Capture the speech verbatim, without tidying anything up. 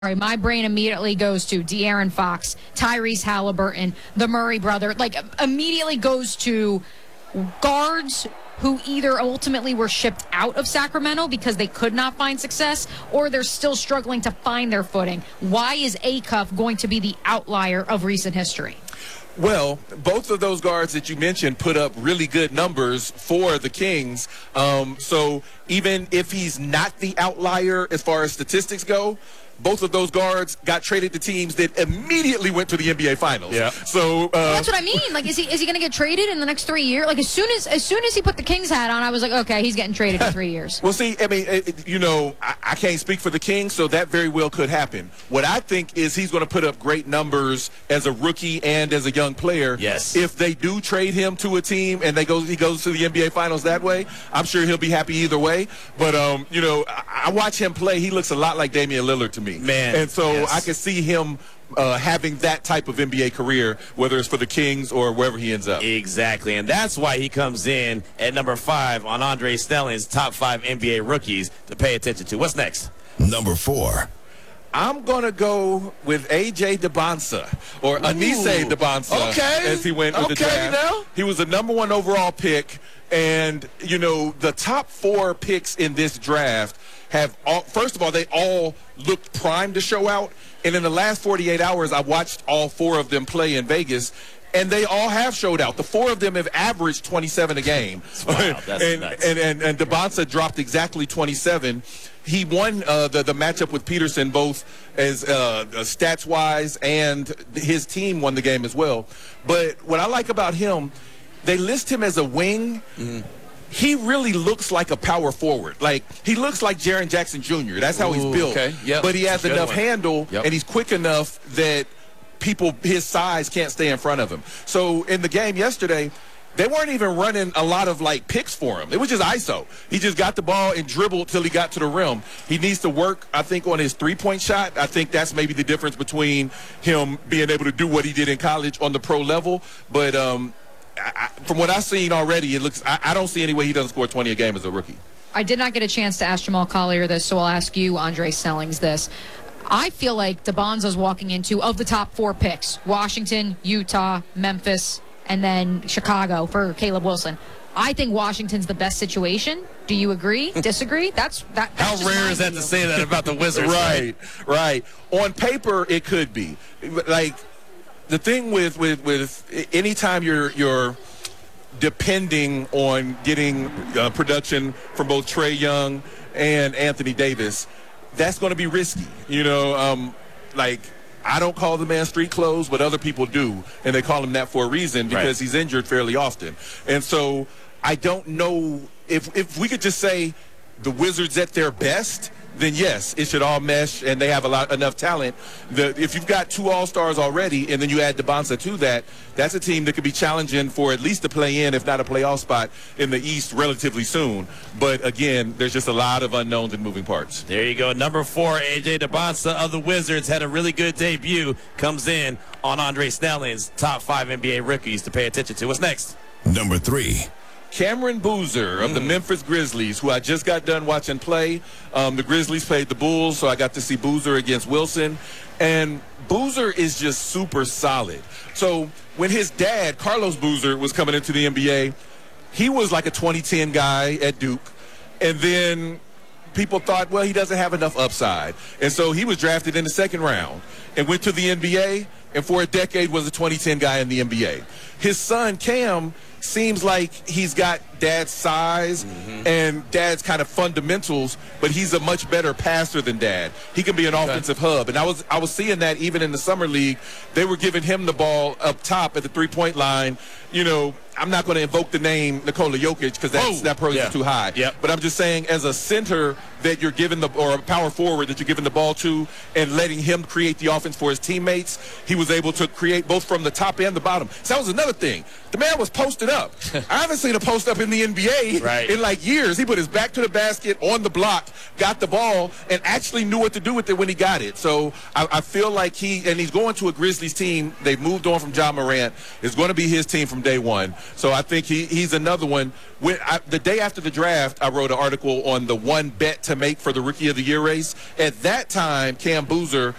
Sorry, my brain immediately goes to De'Aaron Fox, Tyrese Halliburton, the Murray brother. Like, immediately goes to guards who either ultimately were shipped out of Sacramento because they could not find success, or they're still struggling to find their footing. Why is Acuff going to be the outlier of recent history? Well, both of those guards that you mentioned put up really good numbers for the Kings. Um, so even if he's not the outlier as far as statistics go, both of those guards got traded to teams that immediately went to the N B A Finals. Yeah. So uh, well, that's what I mean. Like, is he is he going to get traded in the next three years? Like, as soon as as soon as he put the Kings hat on, I was like, okay, he's getting traded in three years. Well, see, I mean, it, you know, I, I can't speak for the Kings, so that very well could happen. What I think is he's going to put up great numbers as a rookie and as a young player. Yes. If they do trade him to a team and they go, he goes to the N B A Finals that way, I'm sure he'll be happy either way. But um, you know, I, I watch him play. He looks a lot like Damian Lillard to me. Man. And so yes. I can see him uh, having that type of N B A career, whether it's for the Kings or wherever he ends up. Exactly, and that's why he comes in at number five on Andre Snelling's top five N B A rookies to pay attention to. What's next? Number four. I'm going to go with A J Debonsa, or Anise Debonsa, okay. as he went with okay, the draft. Now. He was the number one overall pick, and, you know, the top four picks in this draft have, all, first of all, they all looked primed to show out, and in the last forty-eight hours, I watched all four of them play in Vegas, and they all have showed out. The four of them have averaged twenty-seven a game. Wow, that's and, nuts. and, and, and Debonsa dropped exactly twenty-seven. He won uh, the, the matchup with Peterson both as uh, stats-wise, and his team won the game as well. But what I like about him, they list him as a wing. Mm-hmm. He really looks like a power forward. Like, he looks like Jaren Jackson Junior That's how Ooh, he's built. Okay. Yep. But he has enough one. handle, yep. and he's quick enough that people his size can't stay in front of him. So in the game yesterday, they weren't even running a lot of, like, picks for him. It was just I S O. He just got the ball and dribbled till he got to the rim. He needs to work, I think, on his three-point shot. I think that's maybe the difference between him being able to do what he did in college on the pro level. But um, I, I, from what I've seen already, it looks I, I don't see any way he doesn't score twenty a game as a rookie. I did not get a chance to ask Jamal Collier this, so I'll ask you, Andre Snellings, this. I feel like Debonsa's walking into, of the top four picks, Washington, Utah, Memphis, and then Chicago for Caleb Wilson. I think Washington's the best situation. Do you agree? Disagree? That's that. That's How rare is that to say that about the Wizards? Right, right. On paper, it could be. Like, the thing with with with anytime you're you're depending on getting uh, production from both Trae Young and Anthony Davis, that's going to be risky. You know, um, like, I don't call the man street clothes, but other people do, and they call him that for a reason because right. he's injured fairly often. And so I don't know if if we could just say the Wizards at their best, then yes, it should all mesh, and they have a lot enough talent. The, if you've got two All-Stars already, and then you add Debonsa to that, that's a team that could be challenging for at least a play-in, if not a playoff spot, in the East relatively soon. But again, there's just a lot of unknowns and moving parts. There you go. Number four, A J Debonsa of the Wizards, had a really good debut. Comes in on Andre Snelling's top five N B A rookies to pay attention to. What's next? Number three. Cameron Boozer of the Memphis Grizzlies, who I just got done watching play. Um, the Grizzlies played the Bulls, so I got to see Boozer against Wilson. And Boozer is just super solid. So when his dad, Carlos Boozer, was coming into the N B A, he was like a twenty ten guy at Duke. And then people thought, well, he doesn't have enough upside. And so he was drafted in the second round and went to the N B A, and for a decade was a twenty ten guy in the N B A. His son, Cam, seems like he's got dad's size mm-hmm. and dad's kind of fundamentals, but he's a much better passer than dad. He can be an okay. offensive hub. And I was I was seeing that even in the summer league. They were giving him the ball up top at the three-point line. You know, I'm not going to invoke the name Nikola Jokic because that probably yeah. is too high. Yep. But I'm just saying, as a center that you're giving the, or a power forward that you're giving the ball to and letting him create the offense for his teammates, he was able to create both from the top and the bottom. So that was another thing. The man was posted up. I haven't seen a post up in the N B A right. in like years. He put his back to the basket on the block, got the ball, and actually knew what to do with it when he got it. So I, I feel like he, and he's going to a Grizzlies team. They've moved on from Ja Morant. It's going to be his team from day one. So I think he, he's another one. When I, the day after the draft, I wrote an article on the one bet to make for the Rookie of the Year race. At that time, Cam Boozer